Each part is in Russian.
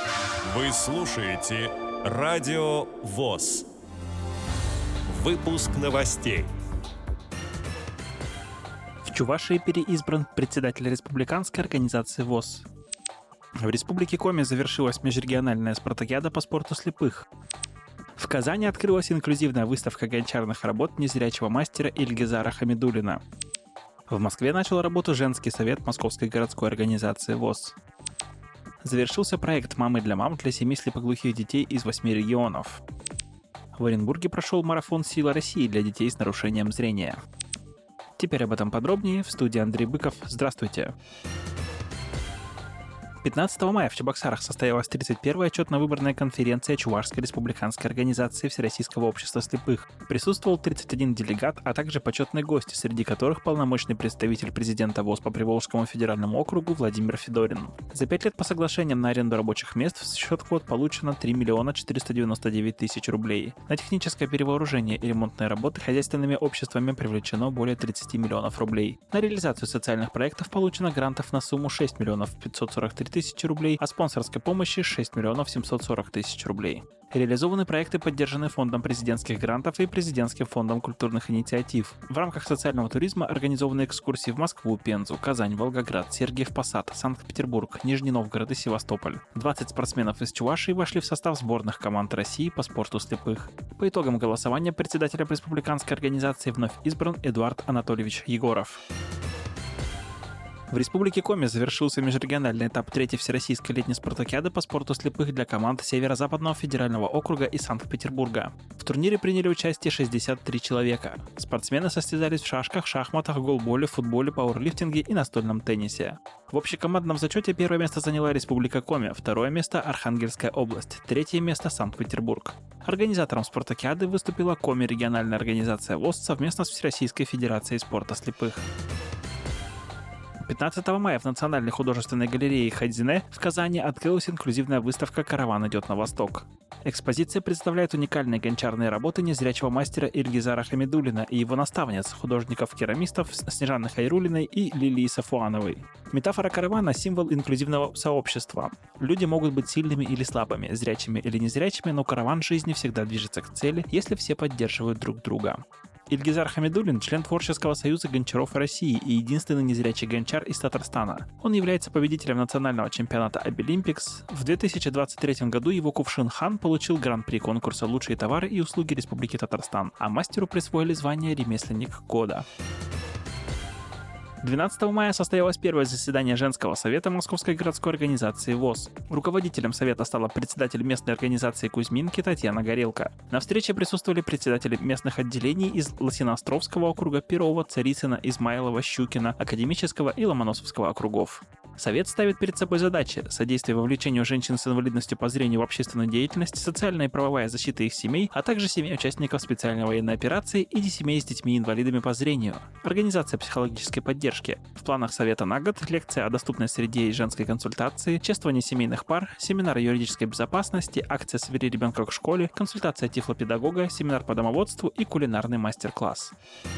Вы слушаете Радио ВОС. Выпуск новостей. В Чувашии переизбран председатель республиканской организации ВОС. В Республике Коми завершилась межрегиональная спартакиада по спорту слепых. В Казани открылась инклюзивная выставка гончарных работ незрячего мастера Ильгизара Хамидуллина. В Москве начал работу женский совет Московской городской организации ВОС. Завершился проект «Мамы для мам» для 7 слепоглухих детей из 8 регионов. В Оренбурге прошел марафон «Сила России» для детей с нарушением зрения. Теперь об этом подробнее. В студии Андрей Быков. Здравствуйте. 15 мая в Чебоксарах состоялась 31-я отчетно-выборная конференция Чувашской республиканской организации Всероссийского общества слепых. Присутствовал 31 делегат, а также почетные гости, среди которых полномочный представитель президента ВОС по Приволжскому федеральному округу Владимир Федорин. За 5 лет по соглашениям на аренду рабочих мест в счет квот получено 3 499 000 рублей. На техническое перевооружение и ремонтные работы хозяйственными обществами привлечено более 30 миллионов рублей. На реализацию социальных проектов получено грантов на сумму 6 543 000 рублей, а спонсорской помощи 6 740 000 рублей. Реализованы проекты, поддержанные Фондом президентских грантов и Президентским фондом культурных инициатив. В рамках социального туризма организованы экскурсии в Москву, Пензу, Казань, Волгоград, Сергиев Посад, Санкт-Петербург, Нижний Новгород и Севастополь. 20 спортсменов из Чувашии вошли в состав сборных команд России по спорту слепых. По итогам голосования председателем республиканской организации вновь избран Эдуард Анатольевич Егоров. В Республике Коми завершился межрегиональный этап 3-й Всероссийской летней спартакиады по спорту слепых для команд Северо-Западного федерального округа и Санкт-Петербурга. В турнире приняли участие 63 человека. Спортсмены состязались в шашках, шахматах, голболе, футболе, пауэрлифтинге и настольном теннисе. В общекомандном зачете первое место заняла Республика Коми, второе место – Архангельская область, третье место – Санкт-Петербург. Организатором спартакиады выступила Коми региональная организация ВОС совместно с Всероссийской федерацией спорта слепых. 15 мая в Национальной художественной галерее Хайдзине в Казани открылась инклюзивная выставка «Караван идет на восток». Экспозиция представляет уникальные гончарные работы незрячего мастера Ильгизара Хамидуллина и его наставниц, художников-керамистов Снежаны Хайруллиной и Лилии Сафуановой. Метафора каравана – символ инклюзивного сообщества. Люди могут быть сильными или слабыми, зрячими или незрячими, но караван жизни всегда движется к цели, если все поддерживают друг друга. Ильгизар Хамидуллин – член Творческого союза гончаров России и единственный незрячий гончар из Татарстана. Он является победителем национального чемпионата Обилимпикс. В 2023 году его кувшин «Хан» получил гран-при конкурса «Лучшие товары и услуги Республики Татарстан», а мастеру присвоили звание «Ремесленник года». 12 мая состоялось первое заседание Женского совета Московской городской организации ВОС. Руководителем совета стала председатель местной организации Кузьминки Татьяна Горелко. На встрече присутствовали председатели местных отделений из Лосиноостровского округа, Перова, Царицына, Измайлова, Щукина, Академического и Ломоносовского округов. Совет ставит перед собой задачи: содействие вовлечению женщин с инвалидностью по зрению в общественную деятельность, социальная и правовая защита их семей, а также семей участников специальной военной операции и семей с детьми-инвалидами по зрению. Организация психологической поддержки. В планах Совета на год лекция о доступной среде и женской консультации, чествование семейных пар, семинар юридической безопасности, акция «Собери ребенка к школе», консультация тифлопедагога, семинар по домоводству и кулинарный мастер-класс.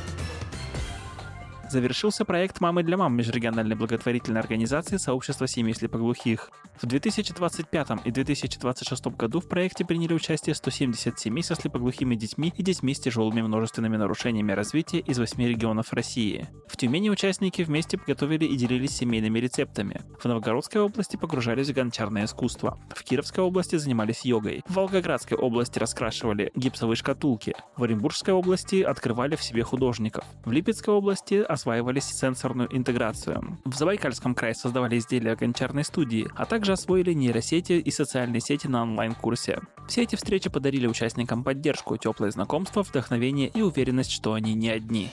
Завершился проект «Мамы для мам» межрегиональной благотворительной организации сообщества семей слепоглухих. В 2025 и 2026 году в проекте приняли участие 170 семей со слепоглухими детьми и детьми с тяжелыми множественными нарушениями развития из 8 регионов России. В Тюмени участники вместе готовили и делились семейными рецептами. В Новгородской области погружались в гончарное искусство. В Кировской области занимались йогой. В Волгоградской области раскрашивали гипсовые шкатулки. В Оренбургской области открывали в себе художников. В Липецкой области осваивались сенсорную интеграцию. В Забайкальском крае создавали изделия гончарной студии, а также освоили нейросети и социальные сети на онлайн-курсе. Все эти встречи подарили участникам поддержку, теплое знакомство, вдохновение и уверенность, что они не одни.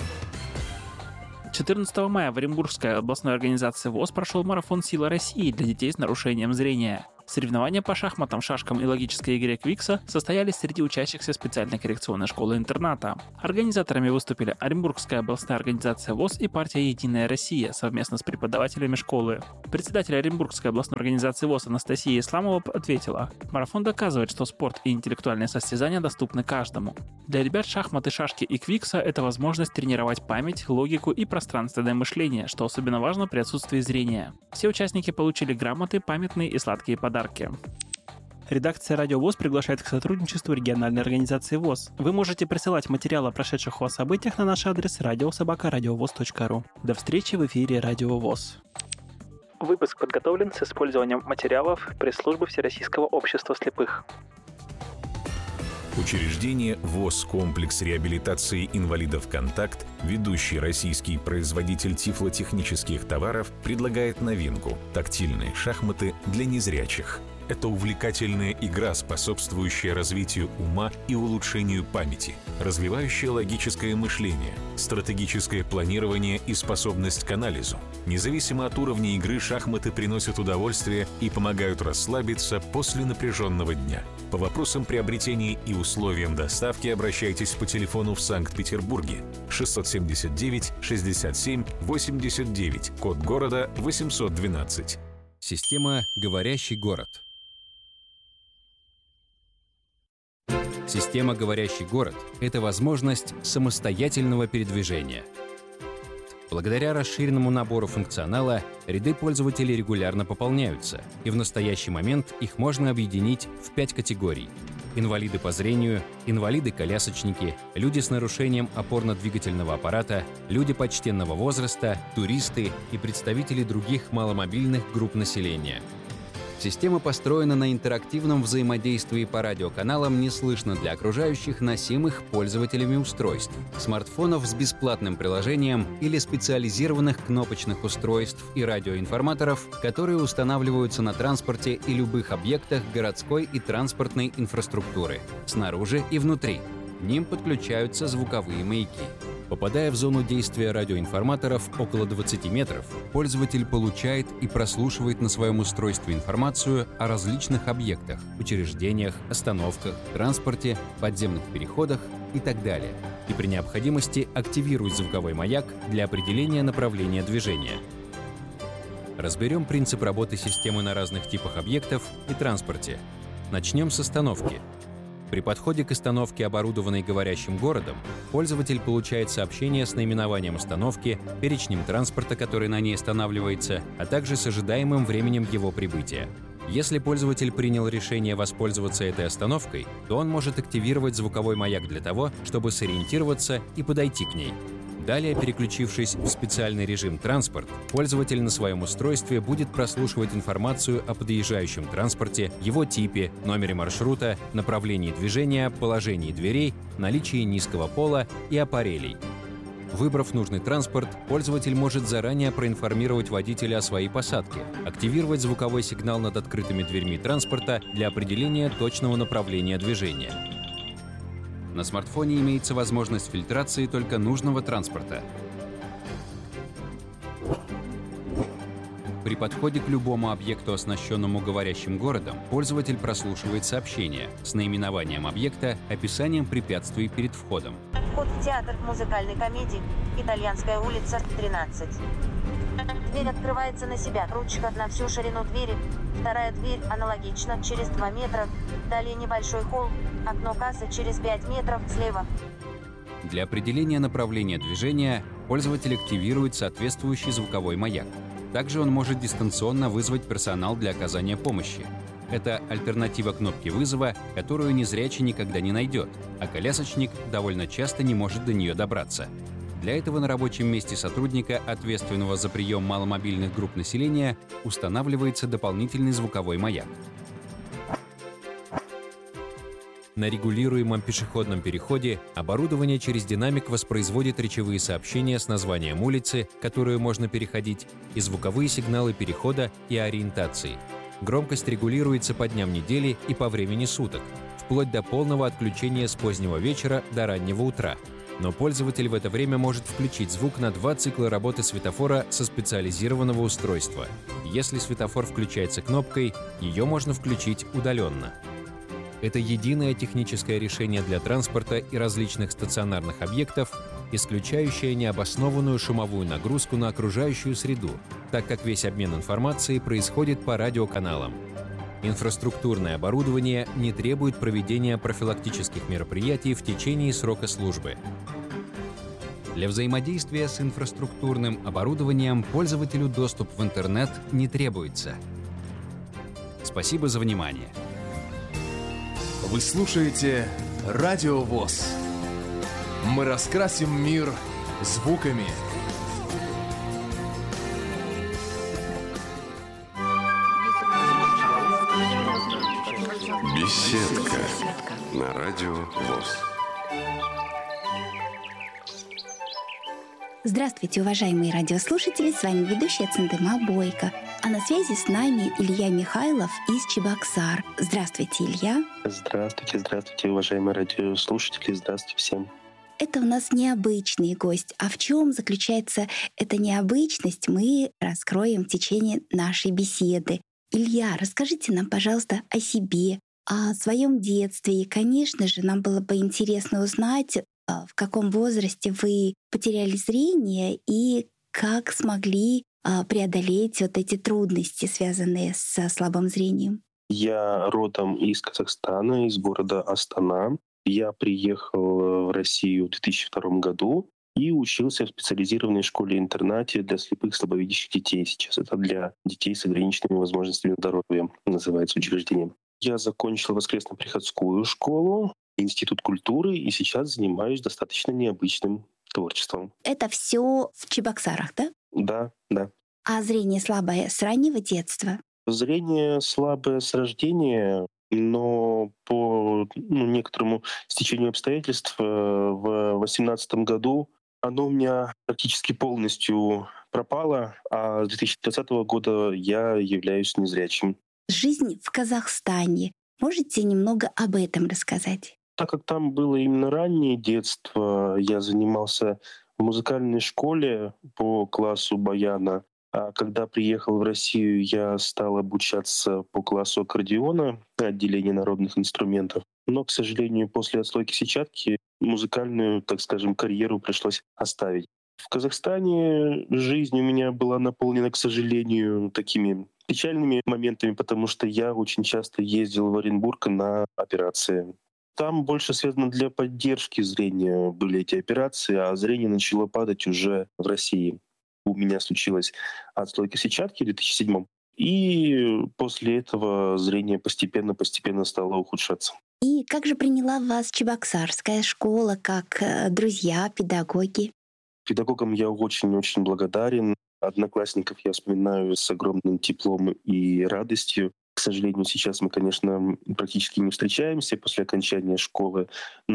14 мая в Оренбургской областной организации ВОС прошел марафон «Сила России» для детей с нарушением зрения. Соревнования по шахматам, шашкам и логической игре Квикса состоялись среди учащихся специальной коррекционной школы-интерната. Организаторами выступили Оренбургская областная организация ВОС и партия «Единая Россия» совместно с преподавателями школы. Председатель Оренбургской областной организации ВОС Анастасия Исламова ответила: «Марафон доказывает, что спорт и интеллектуальные состязания доступны каждому. Для ребят шахматы, шашки и Квикса – это возможность тренировать память, логику и пространственное мышление, что особенно важно при отсутствии зрения. Все участники получили грамоты, памятные и сладкие подарки. подарки. Редакция «Радио ВОС» приглашает к сотрудничеству региональной организации ВОС. Вы можете присылать материалы о прошедших ВОС событиях на наш адрес radio@radiovoz.ru. До встречи в эфире «Радио ВОС». Выпуск подготовлен с использованием материалов пресс-службы Всероссийского общества слепых. Учреждение ВОС «Комплекс реабилитации инвалидов «Контакт», ведущий российский производитель тифлотехнических товаров, предлагает новинку – тактильные шахматы для незрячих. Это увлекательная игра, способствующая развитию ума и улучшению памяти, развивающая логическое мышление, стратегическое планирование и способность к анализу. Независимо от уровня игры, шахматы приносят удовольствие и помогают расслабиться после напряженного дня. По вопросам приобретения и условиям доставки обращайтесь по телефону в Санкт-Петербурге 679 67 89, код города 812. Система «Говорящий город». Система «Говорящий город» — это возможность самостоятельного передвижения. Благодаря расширенному набору функционала ряды пользователей регулярно пополняются, и в настоящий момент их можно объединить в 5 категорий. Инвалиды по зрению, инвалиды-колясочники, люди с нарушением опорно-двигательного аппарата, люди почтенного возраста, туристы и представители других маломобильных групп населения. Система построена на интерактивном взаимодействии по радиоканалам «Не слышно для окружающих», носимых пользователями устройств, смартфонов с бесплатным приложением или специализированных кнопочных устройств и радиоинформаторов, которые устанавливаются на транспорте и любых объектах городской и транспортной инфраструктуры, снаружи и внутри. К ним подключаются звуковые маяки. Попадая в зону действия радиоинформаторов около 20 метров, пользователь получает и прослушивает на своем устройстве информацию о различных объектах, учреждениях, остановках, транспорте, подземных переходах и так далее. И при необходимости активирует звуковой маяк для определения направления движения. Разберем принцип работы системы на разных типах объектов и транспорте. Начнем с остановки. При подходе к остановке, оборудованной говорящим городом, пользователь получает сообщение с наименованием остановки, перечнем транспорта, который на ней останавливается, а также с ожидаемым временем его прибытия. Если пользователь принял решение воспользоваться этой остановкой, то он может активировать звуковой маяк для того, чтобы сориентироваться и подойти к ней. Далее, переключившись в специальный режим «Транспорт», пользователь на своем устройстве будет прослушивать информацию о подъезжающем транспорте, его типе, номере маршрута, направлении движения, положении дверей, наличии низкого пола и аппарелей. Выбрав нужный транспорт, пользователь может заранее проинформировать водителя о своей посадке, активировать звуковой сигнал над открытыми дверьми транспорта для определения точного направления движения. На смартфоне имеется возможность фильтрации только нужного транспорта. При подходе к любому объекту, оснащенному говорящим городом, пользователь прослушивает сообщение с наименованием объекта, описанием препятствий перед входом. Вход в театр музыкальной комедии «Итальянская улица, 13». Дверь открывается на себя, ручка на всю ширину двери. Вторая дверь аналогично, через 2 метра. Далее небольшой холл, окно кассы через 5 метров слева. Для определения направления движения пользователь активирует соответствующий звуковой маяк. Также он может дистанционно вызвать персонал для оказания помощи. Это альтернатива кнопки вызова, которую незрячий никогда не найдет, а колясочник довольно часто не может до нее добраться. Для этого на рабочем месте сотрудника, ответственного за прием маломобильных групп населения, устанавливается дополнительный звуковой маяк. На регулируемом пешеходном переходе оборудование через динамик воспроизводит речевые сообщения с названием улицы, которую можно переходить, и звуковые сигналы перехода и ориентации. Громкость регулируется по дням недели и по времени суток, вплоть до полного отключения с позднего вечера до раннего утра. Но пользователь в это время может включить звук на 2 цикла работы светофора со специализированного устройства. Если светофор включается кнопкой, ее можно включить удаленно. Это единое техническое решение для транспорта и различных стационарных объектов, исключающее необоснованную шумовую нагрузку на окружающую среду, так как весь обмен информацией происходит по радиоканалам. Инфраструктурное оборудование не требует проведения профилактических мероприятий в течение срока службы. Для взаимодействия с инфраструктурным оборудованием пользователю доступ в интернет не требуется. Спасибо за внимание. Вы слушаете Радио ВОС. Мы раскрасим мир звуками. Беседка на Радио ВОС. Здравствуйте, уважаемые радиослушатели, с вами ведущая Центыма Бойко. А на связи с нами Илья Михайлов из Чебоксар. Здравствуйте, Илья. Здравствуйте, уважаемые радиослушатели, здравствуйте всем. Это у нас необычный гость. А в чем заключается эта необычность, мы раскроем в течение нашей беседы. Илья, расскажите нам, пожалуйста, о себе, о своем детстве. И, конечно же, нам было бы интересно узнать, в каком возрасте вы потеряли зрение и как смогли преодолеть вот эти трудности, связанные со слабым зрением. Я родом из Казахстана, из города Астана. Я приехал в Россию в 2002 году и учился в специализированной школе-интернате для слепых и слабовидящих детей. Сейчас это для детей с ограниченными возможностями здоровья, называется учреждение. Я закончил воскресно-приходскую школу, Институт культуры, и сейчас занимаюсь достаточно необычным творчеством. Это все в Чебоксарах, да? Да. А зрение слабое с раннего детства? Зрение слабое с рождения, но по некоторому стечению обстоятельств в 2018 году оно у меня практически полностью пропало, а с 2020 года я являюсь незрячим. Жизнь в Казахстане. Можете немного об этом рассказать? Так как там было именно раннее детство, я занимался в музыкальной школе по классу баяна. А когда приехал в Россию, я стал обучаться по классу аккордеона, отделения народных инструментов. Но, к сожалению, после отслойки сетчатки музыкальную, так скажем, карьеру пришлось оставить. В Казахстане жизнь у меня была наполнена, к сожалению, такими печальными моментами, потому что я очень часто ездил в Оренбург на операции. Там больше связано для поддержки зрения были эти операции, а зрение начало падать уже в России. У меня случилась отслойка сетчатки в 2007 и после этого зрение постепенно стало ухудшаться. И как же приняла вас Чебоксарская школа, как друзья, педагоги? Педагогам я очень-очень благодарен. Одноклассников я вспоминаю с огромным теплом и радостью. К сожалению, сейчас мы, конечно, практически не встречаемся после окончания школы,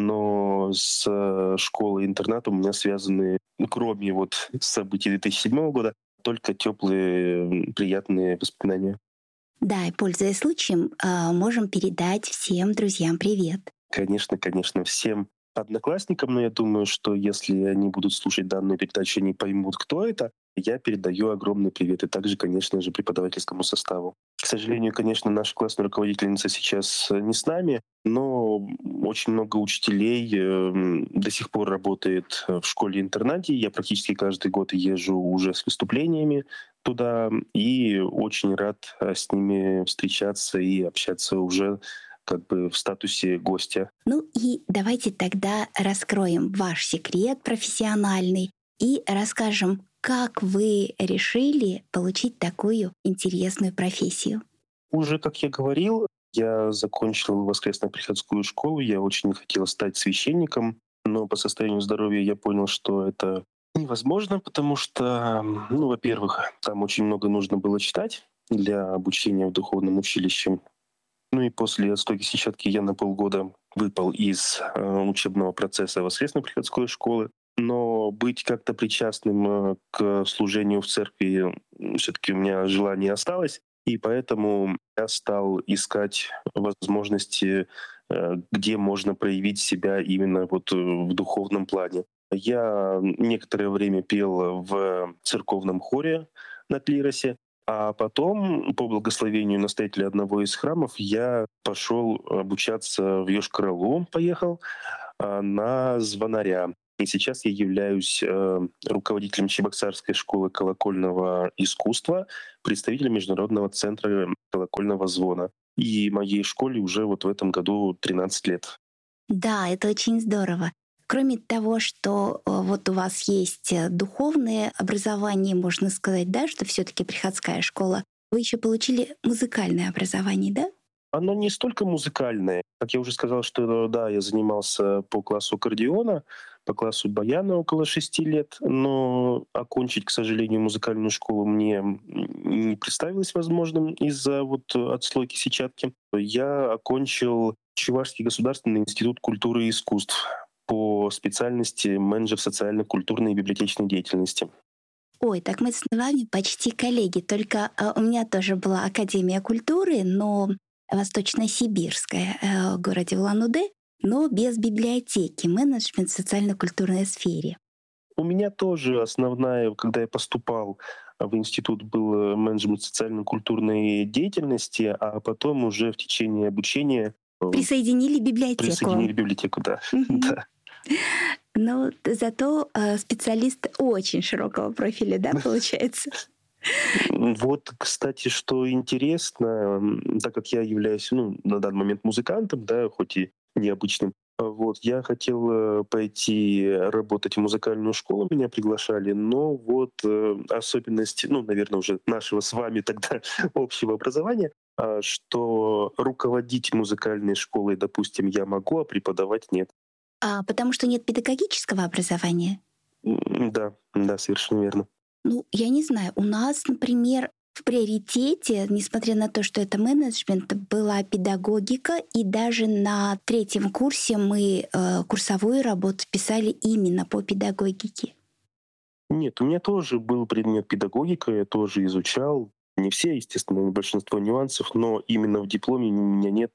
но с школой-интернатом у меня связаны, кроме событий 2007 года, только теплые, приятные воспоминания. Да, и пользуясь случаем, можем передать всем друзьям привет. Конечно, всем одноклассникам, но я думаю, что если они будут слушать данную передачу, они поймут, кто это. Я передаю огромный привет и также, конечно же, преподавательскому составу. К сожалению, конечно, наша классная руководительница сейчас не с нами, но очень много учителей до сих пор работает в школе-интернате. Я практически каждый год езжу уже с выступлениями туда и очень рад с ними встречаться и общаться уже в статусе гостя. Ну и давайте тогда раскроем ваш секрет профессиональный и расскажем, как вы решили получить такую интересную профессию. Уже, как я говорил, я закончил воскресно-приходскую школу, я очень хотел стать священником, но по состоянию здоровья я понял, что это невозможно, потому что, во-первых, там очень много нужно было читать для обучения в духовном училище. И после отслойки сетчатки я на полгода выпал из учебного процесса воскресно-приходской школы. Но быть как-то причастным к служению в церкви все-таки у меня желание осталось. И поэтому я стал искать возможности, где можно проявить себя именно в духовном плане. Я некоторое время пел в церковном хоре на клиросе. А потом, по благословению настоятеля одного из храмов, я пошел обучаться в Йошкар-Олу, поехал на звонаря. И сейчас я являюсь руководителем Чебоксарской школы колокольного искусства, представителем Международного центра колокольного звона. И моей школе уже в этом году 13 лет. Да, это очень здорово. Кроме того, что у вас есть духовное образование, можно сказать, да, что все-таки приходская школа, вы еще получили музыкальное образование, да? Оно не столько музыкальное. Как я уже сказал, что да, я занимался по классу аккордеона, по классу баяна около 6 лет, но окончить, к сожалению, музыкальную школу мне не представилось возможным из-за отслойки сетчатки. Я окончил Чувашский государственный институт культуры и искусств по специальности менеджер социально-культурной и библиотечной деятельности. Ой, так мы с вами почти коллеги, только у меня тоже была Академия культуры, но Восточно-Сибирская в городе Улан-Удэ, но без библиотеки, менеджмент в социально-культурной сфере. У меня тоже основная, когда я поступал в институт, был менеджмент социально-культурной деятельности, а потом уже в течение обучения Присоединили библиотеку. Присоединили библиотеку, да. Да. Но зато специалист очень широкого профиля, да, получается? Вот, кстати, что интересно, так как я являюсь, на данный момент музыкантом, да, хоть и необычным, я хотел пойти работать в музыкальную школу, меня приглашали, но особенности, наверное, уже нашего с вами тогда общего образования, что руководить музыкальной школой, допустим, я могу, а преподавать нет. Потому что нет педагогического образования? Да, совершенно верно. Я не знаю, у нас, например, в приоритете, несмотря на то, что это менеджмент, была педагогика, и даже на 3-м курсе мы курсовую работу писали именно по педагогике. Нет, у меня тоже был предмет педагогика, я тоже изучал. Не все, естественно, большинство нюансов, но именно в дипломе у меня нет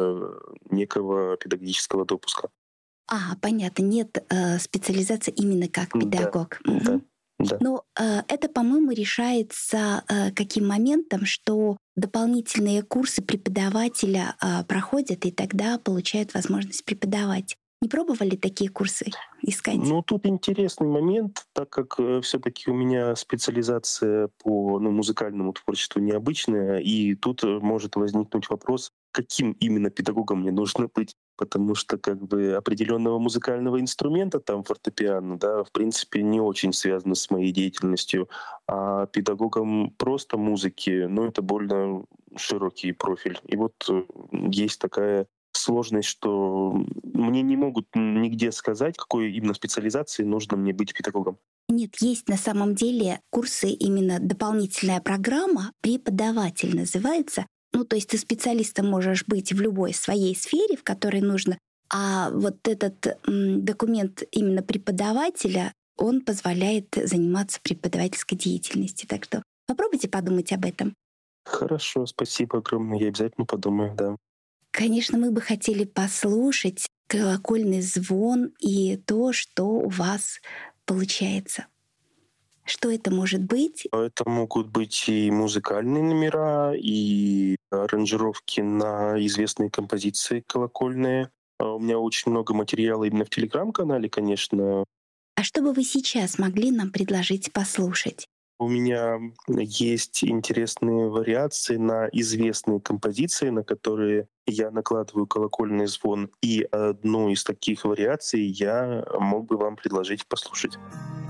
некого педагогического допуска. Понятно, нет специализации именно как педагог. Да. Но это, по-моему, решается каким моментом, что дополнительные курсы преподавателя проходят, и тогда получают возможность преподавать. Не пробовали такие курсы искать? Тут интересный момент, так как все-таки у меня специализация по музыкальному творчеству необычная, и тут может возникнуть вопрос, каким именно педагогом мне нужно быть, потому что определенного музыкального инструмента, там фортепиано, да, в принципе, не очень связано с моей деятельностью, а педагогом просто музыки, это больно широкий профиль. И есть такая сложность, что мне не могут нигде сказать, какой именно специализации нужно мне быть педагогом. Нет, есть на самом деле курсы, именно дополнительная программа, преподаватель называется. То есть ты специалистом можешь быть в любой своей сфере, в которой нужно, а этот документ именно преподавателя, он позволяет заниматься преподавательской деятельностью. Так что попробуйте подумать об этом. Хорошо, спасибо огромное, я обязательно подумаю, да. Конечно, мы бы хотели послушать колокольный звон и то, что у вас получается. Что это может быть? Это могут быть и музыкальные номера, и аранжировки на известные композиции колокольные. У меня очень много материала именно в Телеграм-канале, конечно. А что бы вы сейчас могли нам предложить послушать? У меня есть интересные вариации на известные композиции, на которые я накладываю колокольный звон. И одну из таких вариаций я мог бы вам предложить послушать.